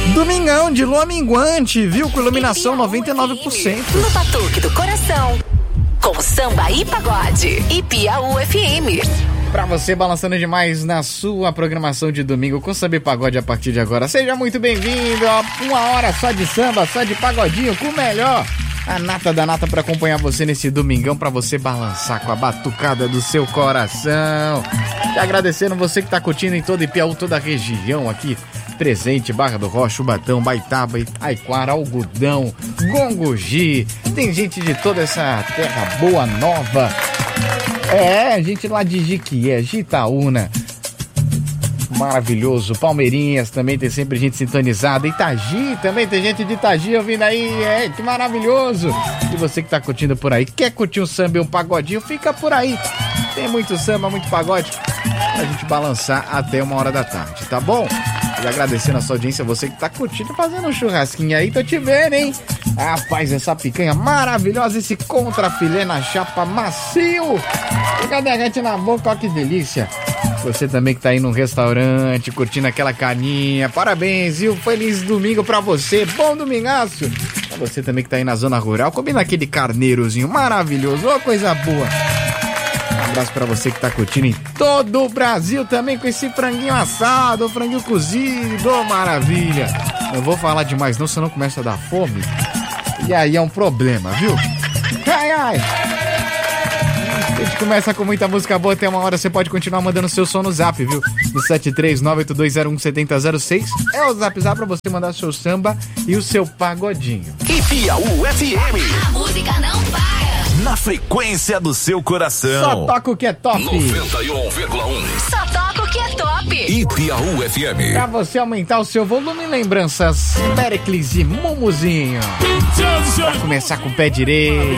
Domingão de lua minguante, viu? Com iluminação 99%. No Batuque do Coração, com samba e pagode. E Piauí FM. Pra você balançando demais na sua programação de domingo com samba e pagode a partir de agora. Seja muito bem-vindo a uma hora só de samba, só de pagodinho, com o melhor. A nata da nata pra acompanhar você nesse domingão, pra você balançar com a batucada do seu coração. E agradecendo você que tá curtindo em todo Ipiaú, toda a região aqui presente, Barra do Rocha, Ubatão, Baitaba, Itaiquara, Algodão, Gongogi. Tem gente de toda essa terra boa, nova. Gente lá de Jiquié, Jitaúna. Maravilhoso. Palmeirinhas também tem sempre gente sintonizada. Itagi também tem gente de Itagi ouvindo aí. Que maravilhoso. E você que tá curtindo por aí, quer curtir um samba e um pagodinho, fica por aí. Tem muito samba, muito pagode pra gente balançar até 1h da tarde, tá bom? E agradecendo a sua audiência, você que tá curtindo, fazendo um churrasquinho aí, tô te vendo, hein? Rapaz, essa picanha maravilhosa, esse contrafilé na chapa macio. Fica derrete na boca, ó que delícia. Você também que tá aí num restaurante, curtindo aquela carninha, parabéns, viu? Feliz domingo pra você, bom domingaço. Pra você também que tá aí na zona rural, combina aquele carneirozinho maravilhoso, ó coisa boa. Um abraço pra você que tá curtindo em todo o Brasil também com esse franguinho assado, franguinho cozido, maravilha. Não vou falar demais não, senão começa a dar fome. E aí é um problema, viu? Ai, ai. A gente começa com muita música boa até 1h. Você pode continuar mandando seu som no zap, viu? No 73982017006 é o zap pra você mandar seu samba e o seu pagodinho. E Piauí FM. A música não para. Na frequência do seu coração. Só toca o que é top. 91,1. Só toca o que é top. E Piauí FM. Pra você aumentar o seu volume, lembranças Pericles e Mumuzinho. Pra começar com o pé direito.